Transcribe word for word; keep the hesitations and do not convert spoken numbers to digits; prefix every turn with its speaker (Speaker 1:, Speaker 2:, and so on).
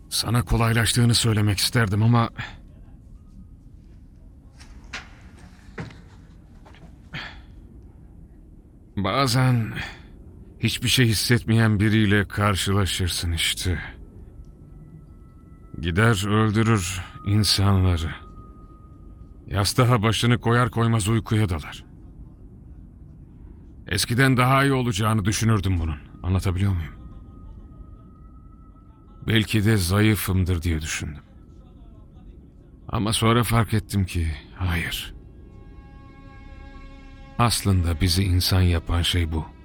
Speaker 1: Sana kolaylaştığını söylemek isterdim ama... Bazen hiçbir şey hissetmeyen biriyle karşılaşırsın işte. Gider öldürür insanları. Yastığa başını koyar koymaz uykuya dalar. Eskiden daha iyi olacağını düşünürdüm bunun. Anlatabiliyor muyum? Belki de zayıfımdır diye düşündüm. Ama sonra fark ettim ki hayır. Aslında bizi insan yapan şey bu.